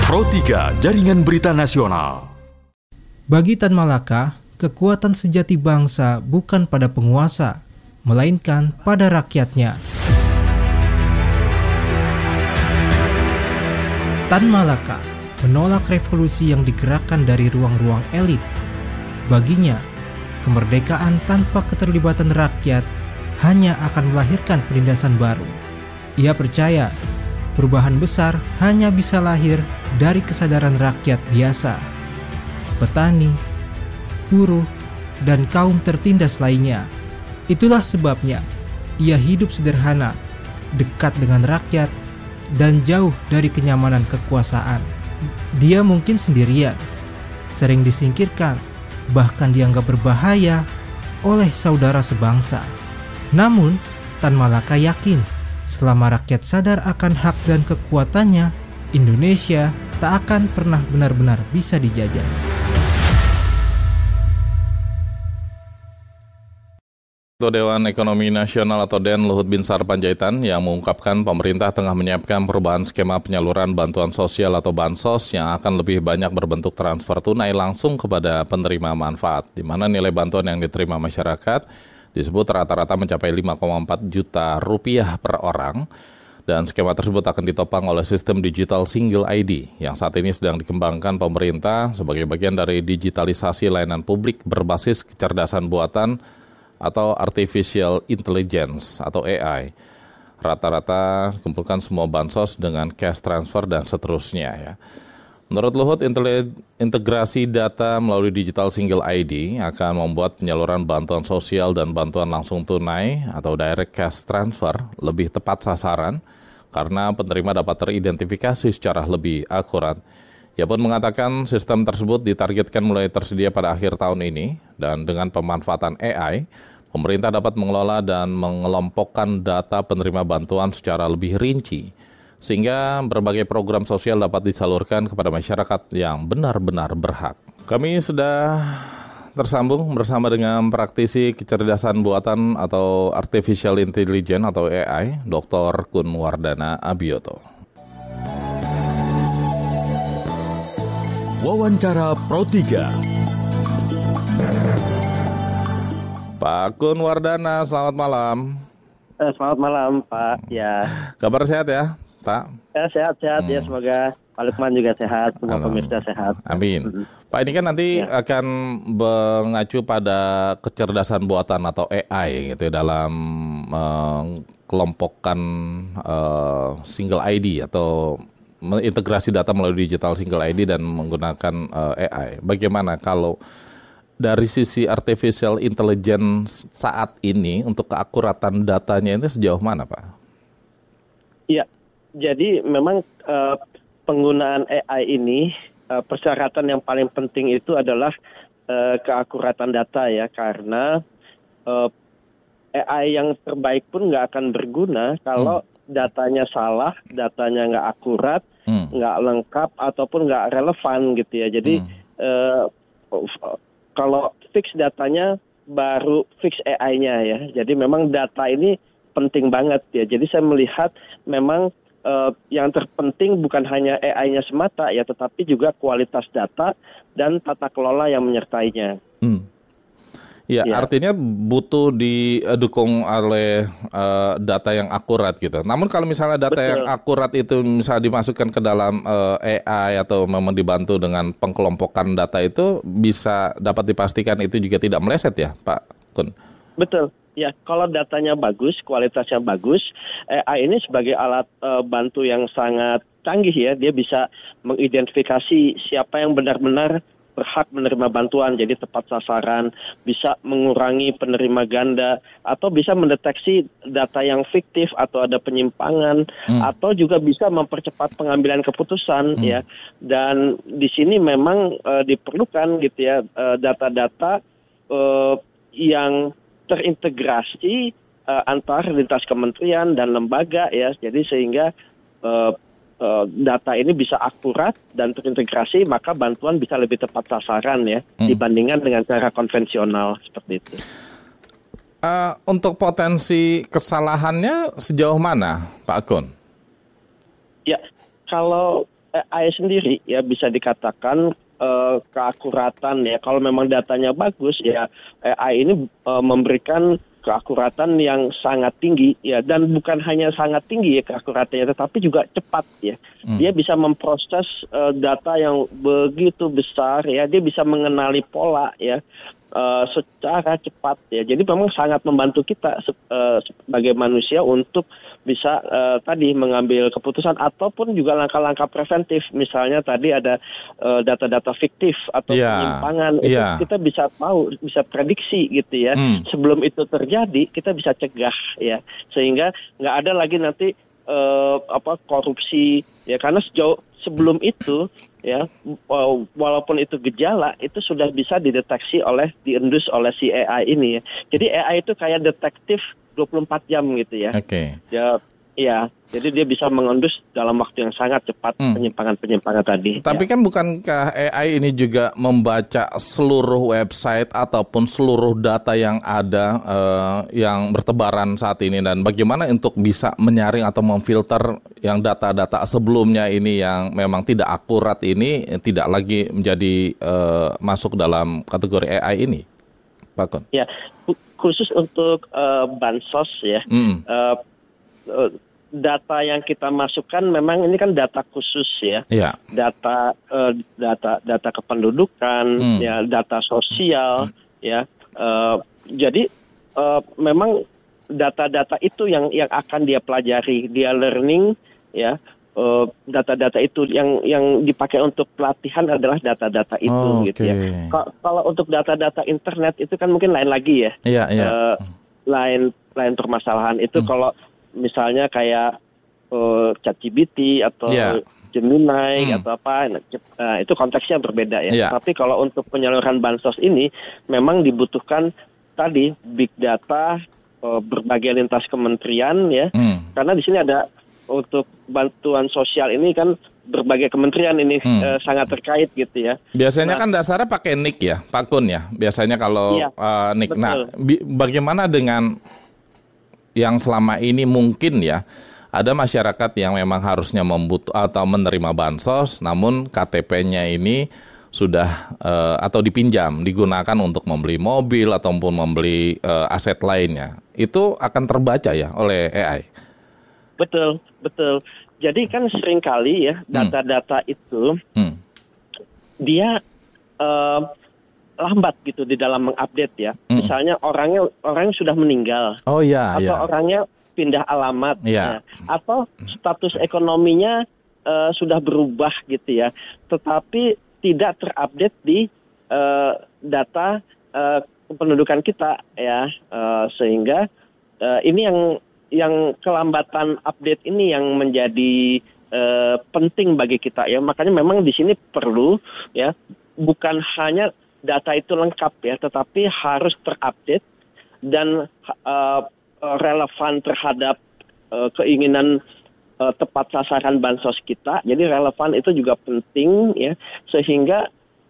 Pro 3 Jaringan Berita Nasional. Bagi Tan Malaka, kekuatan sejati bangsa bukan pada penguasa, melainkan pada rakyatnya. Tan Malaka menolak revolusi yang digerakkan dari ruang-ruang elit. Baginya, kemerdekaan tanpa keterlibatan rakyat hanya akan melahirkan penindasan baru. Ia percaya perubahan besar hanya bisa lahir dari kesadaran rakyat biasa, petani, buruh, dan kaum tertindas lainnya. Itulah sebabnya ia hidup sederhana, dekat dengan rakyat, dan jauh dari kenyamanan kekuasaan. Dia mungkin sendirian, sering disingkirkan, bahkan dianggap berbahaya oleh saudara sebangsa. Namun, Tan Malaka yakin selama rakyat sadar akan hak dan kekuatannya, Indonesia tak akan pernah benar-benar bisa dijajah. Ketua Dewan Ekonomi Nasional atau DEN Luhut Binsar Panjaitan yang mengungkapkan pemerintah tengah menyiapkan perubahan skema penyaluran bantuan sosial atau bansos yang akan lebih banyak berbentuk transfer tunai langsung kepada penerima manfaat, di mana nilai bantuan yang diterima masyarakat disebut rata-rata mencapai 5,4 juta rupiah per orang, dan skema tersebut akan ditopang oleh sistem digital single ID yang saat ini sedang dikembangkan pemerintah sebagai bagian dari digitalisasi layanan publik berbasis kecerdasan buatan atau artificial intelligence atau AI. Rata-rata kumpulkan semua bansos dengan cash transfer dan seterusnya ya. Menurut Luhut, integrasi data melalui digital single ID akan membuat penyaluran bantuan sosial dan bantuan langsung tunai atau direct cash transfer lebih tepat sasaran karena penerima dapat teridentifikasi secara lebih akurat. Ia pun mengatakan sistem tersebut ditargetkan mulai tersedia pada akhir tahun ini, dan dengan pemanfaatan AI, pemerintah dapat mengelola dan mengelompokkan data penerima bantuan secara lebih rinci, sehingga berbagai program sosial dapat disalurkan kepada masyarakat yang benar-benar berhak. Kami sudah tersambung bersama dengan praktisi kecerdasan buatan atau artificial intelligence atau AI, Dr. Kun Wardana Abioto. Wawancara Pro 3. Pak Kun Wardana, selamat malam. Selamat malam, Pak. Ya. Kabar sehat ya, Pak? Sehat-sehat ya, semoga Pak Lukman juga sehat, semua pemirsa sehat. Amin. Pak, ini kan nanti akan mengacu pada kecerdasan buatan atau AI gitu ya, dalam kelompokkan single ID atau mengintegrasi data melalui digital single ID dan menggunakan AI. Bagaimana kalau dari sisi artificial intelligence saat ini untuk keakuratan datanya ini sejauh mana, Pak? Iya. Jadi memang penggunaan AI ini persyaratan yang paling penting itu adalah keakuratan data ya, karena AI yang terbaik pun nggak akan berguna kalau datanya salah, datanya nggak akurat, nggak lengkap ataupun nggak relevan gitu ya. Jadi kalau fix datanya baru fix AI-nya ya. Jadi memang data ini penting banget ya. Jadi saya melihat memang yang terpenting bukan hanya AI-nya semata ya, tetapi juga kualitas data dan tata kelola yang menyertainya. Ya, artinya butuh didukung oleh data yang akurat gitu. Namun kalau misalnya data yang akurat itu misalnya dimasukkan ke dalam AI atau memang dibantu dengan pengkelompokan data itu, bisa dapat dipastikan itu juga tidak meleset ya, Pak Kun? Betul. Ya, kalau datanya bagus, kualitasnya bagus, AI ini sebagai alat bantu yang sangat canggih ya, dia bisa mengidentifikasi siapa yang benar-benar berhak menerima bantuan, jadi tepat sasaran, bisa mengurangi penerima ganda, atau bisa mendeteksi data yang fiktif atau ada penyimpangan, atau juga bisa mempercepat pengambilan keputusan ya. Dan di sini memang diperlukan gitu ya data-data yang terintegrasi antar lintas kementerian dan lembaga ya, jadi sehingga data ini bisa akurat dan terintegrasi, maka bantuan bisa lebih tepat sasaran ya dibandingkan dengan cara konvensional seperti itu. Untuk potensi kesalahannya sejauh mana, Pak Kun? Ya, kalau AI sendiri ya bisa dikatakan keakuratan ya. Kalau memang datanya bagus ya, AI ini memberikan keakuratan yang sangat tinggi ya, dan bukan hanya sangat tinggi ya keakuratannya, tetapi juga cepat ya. Dia bisa memproses data yang begitu besar ya, dia bisa mengenali pola ya secara cepat ya. Jadi memang sangat membantu kita sebagai manusia untuk bisa tadi mengambil keputusan ataupun juga langkah-langkah preventif. Misalnya tadi ada data-data fiktif atau penyimpangan, itu kita bisa tahu, bisa prediksi gitu ya. Sebelum itu terjadi kita bisa cegah ya, sehingga nggak ada lagi nanti korupsi ya, karena sebelum itu ya, walaupun itu gejala, itu sudah bisa diendus oleh si AI ini ya. Jadi AI itu kayak detektif 24 jam gitu ya. Oke. Ya, jadi dia bisa mengendus dalam waktu yang sangat cepat penyimpangan-penyimpangan tadi. Tapi kan bukankah AI ini juga membaca seluruh website ataupun seluruh data yang ada yang bertebaran saat ini, dan bagaimana untuk bisa menyaring atau memfilter yang data-data sebelumnya ini yang memang tidak akurat ini tidak lagi menjadi masuk dalam kategori AI ini, Pak Kun? Ya, khusus untuk bansos ya. Data yang kita masukkan memang ini kan data khusus ya, data kependudukan, ya, data sosial, ya. Jadi memang data-data itu yang akan dia pelajari, dia learning, ya. Data-data itu yang dipakai untuk pelatihan adalah data-data itu, gitu ya. Kalau untuk data-data internet itu kan mungkin lain lagi ya, lain permasalahan itu. Kalau misalnya kayak ChatGPT atau Gemini atau apa, itu konteksnya berbeda ya. Tapi kalau untuk penyaluran bansos ini memang dibutuhkan tadi big data, berbagai lintas kementerian ya. Karena di sini ada untuk bantuan sosial ini kan berbagai kementerian ini sangat terkait gitu ya. Biasanya kan dasarnya pakai NIK ya, Pak Kun ya. Biasanya kalau NIK. Betul. Nah, bagaimana dengan yang selama ini mungkin ya ada masyarakat yang memang harusnya atau menerima bansos, namun KTP-nya ini sudah atau dipinjam, digunakan untuk membeli mobil ataupun membeli aset lainnya. Itu akan terbaca ya oleh AI. Betul. Jadi kan seringkali ya data-data itu dia lambat gitu di dalam mengupdate ya. Misalnya orangnya sudah meninggal. Atau orangnya pindah alamat. Ya. Atau status ekonominya sudah berubah gitu ya. Tetapi tidak terupdate di data kependudukan kita ya. Sehingga ini yang kelambatan update ini yang menjadi penting bagi kita ya. Makanya memang di sini perlu ya, bukan hanya data itu lengkap ya, tetapi harus terupdate dan relevan terhadap keinginan tepat sasaran bansos kita. Jadi relevan itu juga penting ya, sehingga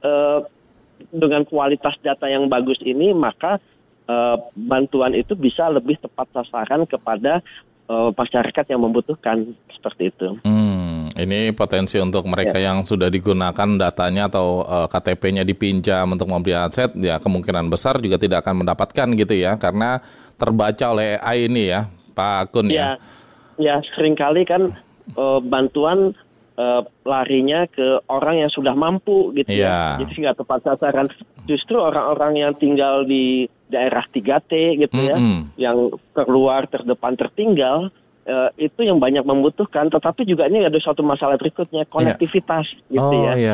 dengan kualitas data yang bagus ini maka bantuan itu bisa lebih tepat sasaran kepada masyarakat yang membutuhkan, seperti itu. Ini potensi untuk mereka yang sudah digunakan datanya atau KTP-nya dipinjam untuk membeli aset, ya kemungkinan besar juga tidak akan mendapatkan gitu ya, karena terbaca oleh AI ini ya, Pak Kun ya. Ya, seringkali kan bantuan larinya ke orang yang sudah mampu gitu ya. Jadi nggak tepat sasaran. Justru orang-orang yang tinggal di daerah 3T gitu ya, yang terdepan tertinggal, itu yang banyak membutuhkan. Tetapi juga ini ada suatu masalah berikutnya, konektivitas gitu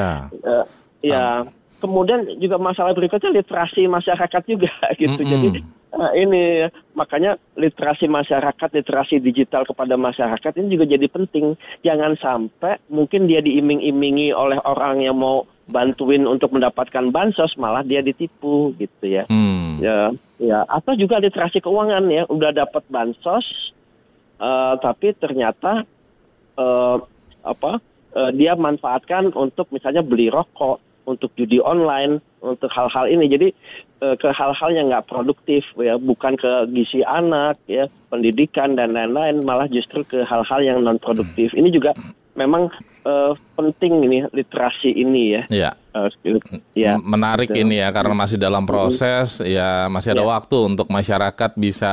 ya. Kemudian juga masalah berikutnya literasi masyarakat juga gitu. Jadi ini makanya literasi masyarakat, literasi digital kepada masyarakat ini juga jadi penting. Jangan sampai mungkin dia diiming-imingi oleh orang yang mau bantuin untuk mendapatkan bansos, malah dia ditipu gitu ya. Ya, atau juga literasi keuangan ya, udah dapat bansos tapi ternyata dia manfaatkan untuk misalnya beli rokok, untuk judi online, untuk hal-hal ini. Jadi ke hal-hal yang nggak produktif ya, bukan ke gizi anak ya, pendidikan dan lain-lain, malah justru ke hal-hal yang non produktif. Ini juga memang penting ini literasi ini ya. Iya. Ya. Menarik Betul. ini ya, karena masih dalam proses, ya masih ada waktu untuk masyarakat bisa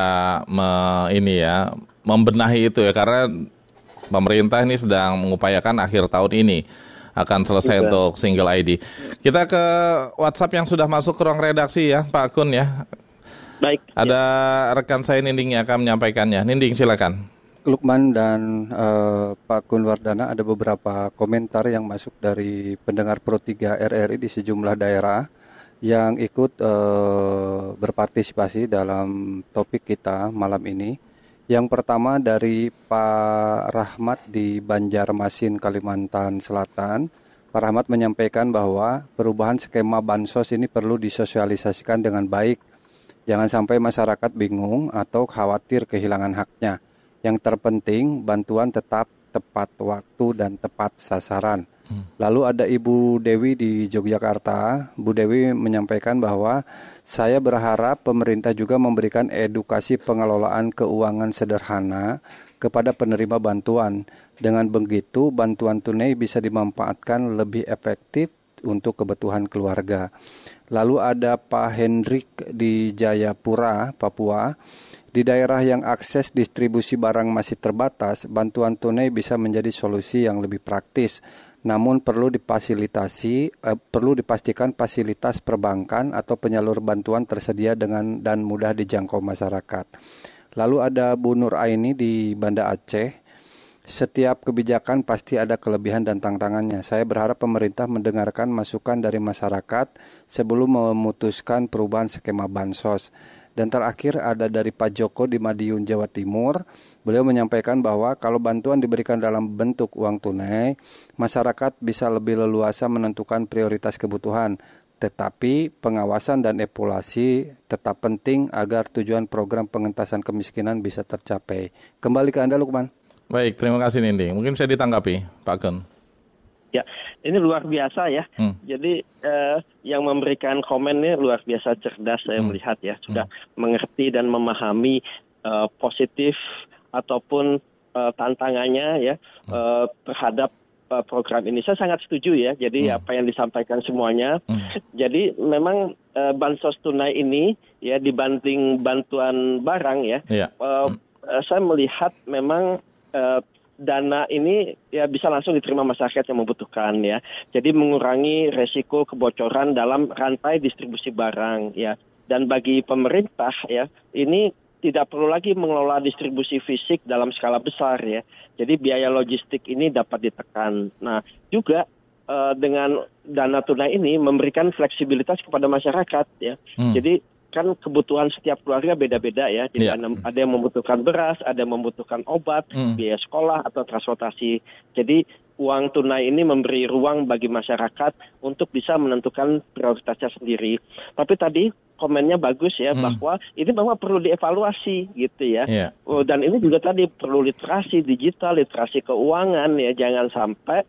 membenahi itu ya, karena pemerintah ini sedang mengupayakan akhir tahun ini akan selesai untuk single ID. Kita ke WhatsApp yang sudah masuk ke ruang redaksi ya, Pak Kun ya. Baik. Ada rekan saya Ninding yang akan menyampaikannya. Ninding, silakan. Lukman dan Pak Kun Wardana, ada beberapa komentar yang masuk dari pendengar Pro 3 RRI di sejumlah daerah yang ikut berpartisipasi dalam topik kita malam ini. Yang pertama dari Pak Rahmat di Banjarmasin, Kalimantan Selatan. Pak Rahmat menyampaikan bahwa perubahan skema bansos ini perlu disosialisasikan dengan baik. Jangan sampai masyarakat bingung atau khawatir kehilangan haknya. Yang terpenting bantuan tetap tepat waktu dan tepat sasaran. Lalu ada Ibu Dewi di Yogyakarta. Bu Dewi menyampaikan bahwa saya berharap pemerintah juga memberikan edukasi pengelolaan keuangan sederhana kepada penerima bantuan. Dengan begitu bantuan tunai bisa dimanfaatkan lebih efektif untuk kebutuhan keluarga. Lalu ada Pak Hendrik di Jayapura, Papua. Di daerah yang akses distribusi barang masih terbatas, bantuan tunai bisa menjadi solusi yang lebih praktis. Namun perlu dipastikan fasilitas perbankan atau penyalur bantuan tersedia dan mudah dijangkau masyarakat. Lalu ada Bu Nur Aini di Banda Aceh. Setiap kebijakan pasti ada kelebihan dan tantangannya. Saya berharap pemerintah mendengarkan masukan dari masyarakat sebelum memutuskan perubahan skema bansos. Dan terakhir ada dari Pak Joko di Madiun, Jawa Timur. Beliau menyampaikan bahwa kalau bantuan diberikan dalam bentuk uang tunai, masyarakat bisa lebih leluasa menentukan prioritas kebutuhan. Tetapi pengawasan dan evaluasi tetap penting agar tujuan program pengentasan kemiskinan bisa tercapai. Kembali ke Anda, Lukman. Baik, terima kasih Ninding. Mungkin bisa ditanggapi, Pak Kun. Ya, ini luar biasa ya. Jadi yang memberikan komennya luar biasa cerdas, saya melihat ya, sudah mengerti dan memahami positif ataupun tantangannya ya terhadap program ini. Saya sangat setuju ya. Jadi apa yang disampaikan semuanya. Jadi memang bansos tunai ini ya dibanding bantuan barang ya. Saya melihat memang dana ini ya bisa langsung diterima masyarakat yang membutuhkan ya. Jadi mengurangi resiko kebocoran dalam rantai distribusi barang ya. Dan bagi pemerintah ya, ini tidak perlu lagi mengelola distribusi fisik dalam skala besar ya. Jadi biaya logistik ini dapat ditekan. Nah, juga dengan dana tunai ini memberikan fleksibilitas kepada masyarakat ya. Jadi kan kebutuhan setiap keluarga beda-beda ya. Jadi ada yang membutuhkan beras, ada yang membutuhkan obat, biaya sekolah atau transportasi. Jadi uang tunai ini memberi ruang bagi masyarakat untuk bisa menentukan prioritasnya sendiri. Tapi tadi komennya bagus ya, bahwa ini memang perlu dievaluasi gitu ya. Dan ini juga tadi perlu literasi digital, literasi keuangan ya. Jangan sampai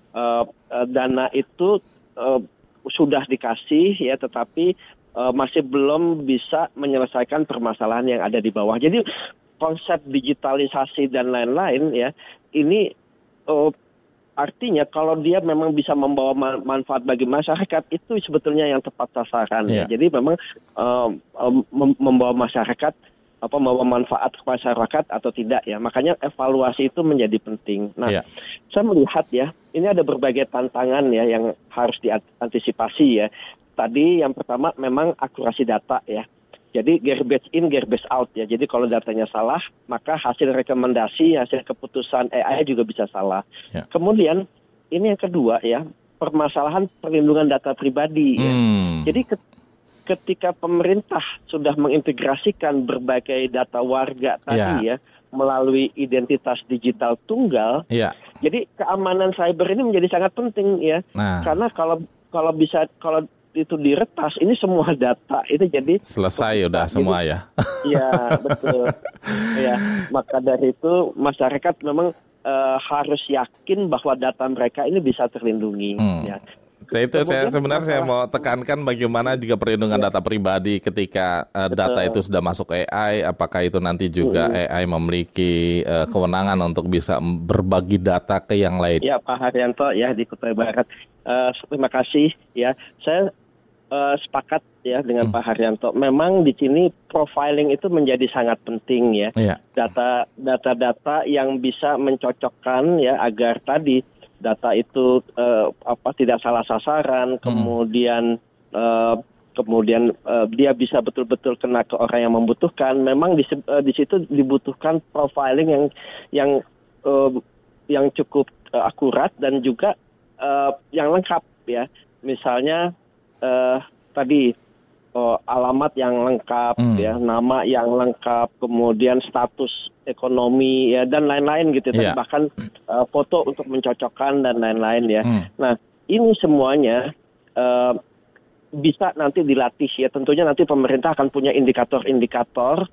dana itu sudah dikasih ya, tetapi masih belum bisa menyelesaikan permasalahan yang ada di bawah. Jadi konsep digitalisasi dan lain-lain ya, ini artinya kalau dia memang bisa membawa manfaat bagi masyarakat, itu sebetulnya yang tepat sasaran ya. Jadi memang membawa masyarakat membawa manfaat ke masyarakat atau tidak ya. Makanya evaluasi itu menjadi penting. Nah, saya melihat ya, ini ada berbagai tantangan ya yang harus diantisipasi ya. Tadi yang pertama memang akurasi data ya. Jadi garbage in, garbage out ya. Jadi kalau datanya salah, maka hasil rekomendasi, hasil keputusan AI juga bisa salah. Kemudian ini yang kedua ya, permasalahan perlindungan data pribadi ya. Jadi ketika pemerintah sudah mengintegrasikan berbagai data warga tadi ya melalui identitas digital tunggal, jadi keamanan cyber ini menjadi sangat penting ya. Karena kalau itu diretas, ini semua data itu jadi selesai udah semua ya. Iya, betul. Ya, maka dari itu masyarakat memang harus yakin bahwa data mereka ini bisa terlindungi ya. Sebenarnya saya mau tekankan bagaimana juga perlindungan data pribadi ketika data itu sudah masuk AI, apakah itu nanti juga AI memiliki kewenangan untuk bisa berbagi data ke yang lain? Ya, Pak Haryanto ya di Kutai Barat. Terima kasih ya. Saya sepakat ya dengan Pak Haryanto. Memang di sini profiling itu menjadi sangat penting ya. Data-data yang bisa mencocokkan ya agar tadi data itu tidak salah sasaran, kemudian dia bisa betul-betul kena ke orang yang membutuhkan. Memang di situ dibutuhkan profiling yang cukup akurat dan juga yang lengkap ya. Misalnya tadi alamat yang lengkap ya, nama yang lengkap, kemudian status ekonomi ya dan lain-lain gitu. Bahkan foto untuk mencocokkan dan lain-lain ya. Nah, ini semuanya bisa nanti dilatih ya. Tentunya nanti pemerintah akan punya indikator-indikator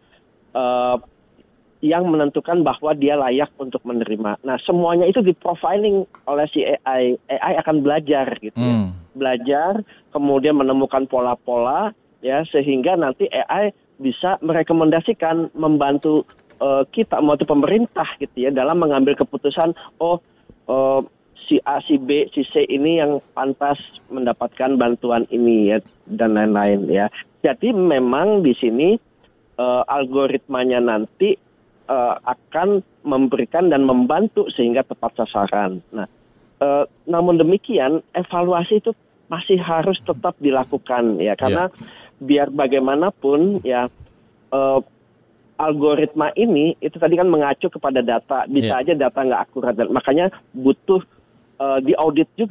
yang menentukan bahwa dia layak untuk menerima. Nah, semuanya itu diprofiling oleh si AI. AI akan belajar gitu ya. Belajar, kemudian menemukan pola-pola ya, sehingga nanti AI bisa merekomendasikan, membantu kita, membantu pemerintah gitu ya, dalam mengambil keputusan, si A, si B, si C ini yang pantas mendapatkan bantuan ini ya, dan lain-lain ya. Jadi memang di sini algoritmanya nanti akan memberikan dan membantu sehingga tepat sasaran. Nah, namun demikian evaluasi itu masih harus tetap dilakukan ya, karena biar bagaimanapun ya algoritma ini itu tadi kan mengacu kepada data, bisa aja data nggak akurat dan makanya butuh diaudit juga.